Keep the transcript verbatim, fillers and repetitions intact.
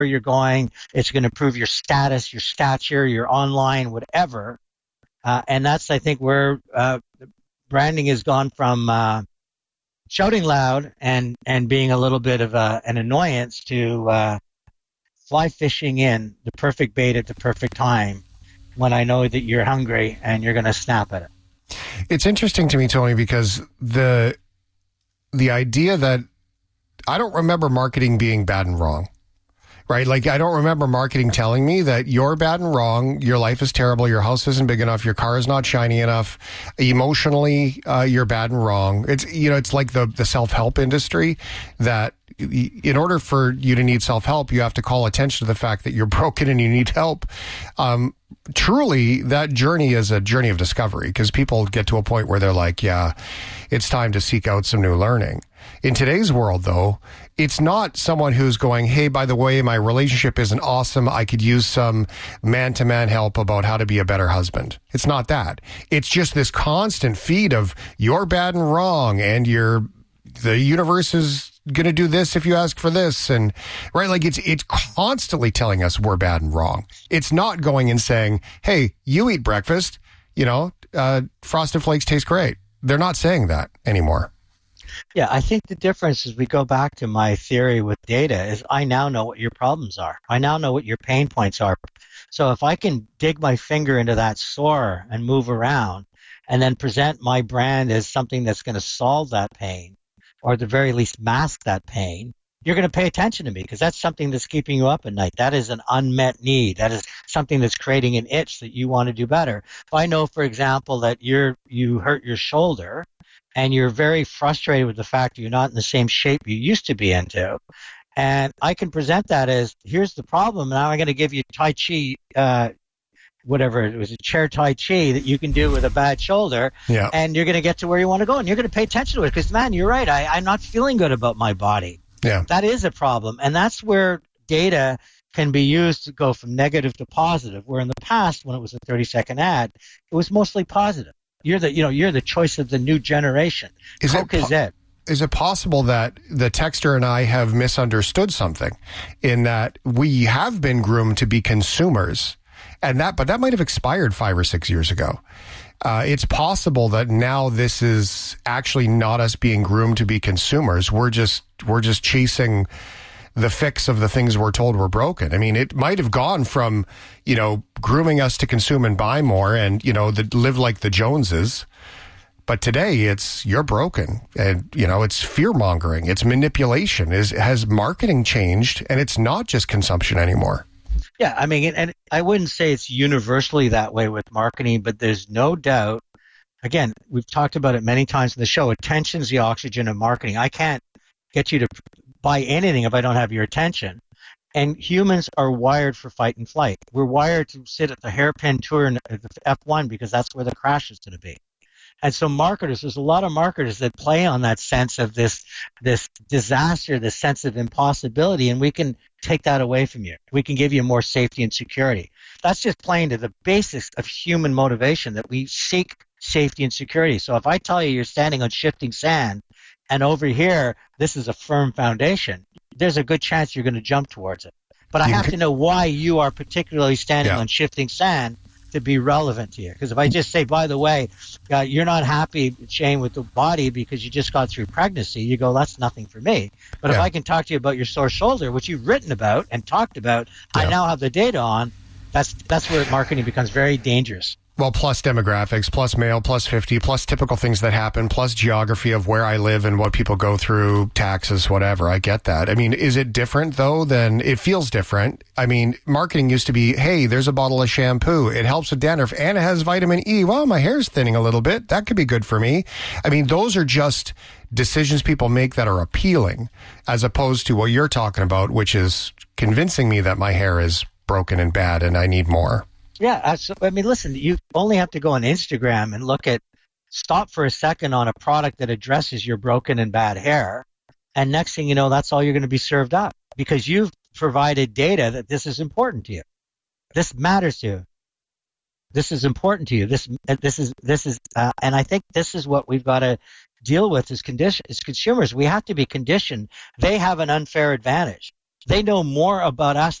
you're going. It's going to improve your status, your stature, your online, whatever. Uh, and that's, I think, where uh, branding has gone from uh, shouting loud and, and being a little bit of a, an annoyance to uh, fly fishing in the perfect bait at the perfect time when I know that you're hungry and you're going to snap at it. It's interesting to me, Tony, because the the idea that I don't remember marketing being bad and wrong, right? Like, I don't remember marketing telling me that you're bad and wrong, your life is terrible, your house isn't big enough, your car is not shiny enough, emotionally, uh, you're bad and wrong. It's, you know, it's like the, the self-help industry that in order for you to need self-help, you have to call attention to the fact that you're broken and you need help. Um, truly, that journey is a journey of discovery, because people get to a point where they're like, yeah, it's time to seek out some new learning. In today's world, though, it's not someone who's going, hey, by the way, my relationship isn't awesome. I could use some man-to-man help about how to be a better husband. It's not that. It's just this constant feed of you're bad and wrong, and you're the universe is going to do this if you ask for this. And right, like it's, it's constantly telling us we're bad and wrong. It's not going and saying, hey, you eat breakfast, you know, uh, Frosted Flakes taste great. They're not saying that anymore. Yeah, I think the difference is we go back to my theory with data is I now know what your problems are. I now know what your pain points are. So if I can dig my finger into that sore and move around and then present my brand as something that's going to solve that pain, or at the very least mask that pain, you're going to pay attention to me, because that's something that's keeping you up at night. That is an unmet need. That is something that's creating an itch that you want to do better. If I know, for example, that you're you hurt your shoulder and you're very frustrated with the fact that you're not in the same shape you used to be into, and I can present that as, here's the problem, now I'm going to give you Tai Chi, uh, whatever, it was a chair Tai Chi that you can do with a bad shoulder, yeah. and you're going to get to where you want to go, and you're going to pay attention to it, because, man, you're right, I, I'm not feeling good about my body. Yeah. That is a problem, and that's where data can be used to go from negative to positive, where in the past, when it was a thirty-second ad, it was mostly positive. You're the, you know, you're the choice of the new generation. Is Coke it po- is it. Is it possible that the texter and I have misunderstood something, in that we have been groomed to be consumers, and that, but that might have expired five or six years ago. Uh, it's possible that now this is actually not us being groomed to be consumers. We're just we're just chasing the fix of the things we're told we're broken. I mean, it might have gone from, you know, grooming us to consume and buy more and, you know, the, live like the Joneses. But today it's you're broken, and, you know, it's fear mongering. It's manipulation. Is has marketing changed, and it's not just consumption anymore. Yeah, I mean, and I wouldn't say it's universally that way with marketing, but there's no doubt. Again, we've talked about it many times in the show. Attention's the oxygen of marketing. I can't get you to buy anything if I don't have your attention. And humans are wired for fight and flight. We're wired to sit at the hairpin turn at the F one because that's where the crash is going to be. And so marketers, there's a lot of marketers that play on that sense of this this disaster, this sense of impossibility, and we can take that away from you. We can give you more safety and security. That's just playing to the basics of human motivation, that we seek safety and security. So if I tell you you're standing on shifting sand, and over here, this is a firm foundation, there's a good chance you're going to jump towards it. But I have to know why you are particularly standing yeah. on shifting sand to be relevant to you. Because if I just say, by the way, uh, you're not happy, Shane, with the body because you just got through pregnancy, you go, that's nothing for me. But yeah. if I can talk to you about your sore shoulder, which you've written about and talked about, yeah. I now have the data on, that's that's where marketing becomes very dangerous. Well, plus demographics, plus male, plus fifty, plus typical things that happen, plus geography of where I live and what people go through, taxes, whatever. I get that. I mean, is it different, though, than it feels different? I mean, marketing used to be, hey, there's a bottle of shampoo. It helps with dandruff and it has vitamin E. Well, my hair's thinning a little bit. That could be good for me. I mean, those are just decisions people make that are appealing, as opposed to what you're talking about, which is convincing me that my hair is broken and bad and I need more. Yeah, I mean, listen, you only have to go on Instagram and look at, stop for a second on a product that addresses your broken and bad hair, and next thing you know, that's all you're going to be served up, because you've provided data that this is important to you. This matters to you. This is important to you. This, this is, this is, uh, and I think this is what we've got to deal with as condition, as consumers. We have to be conditioned. They have an unfair advantage. They know more about us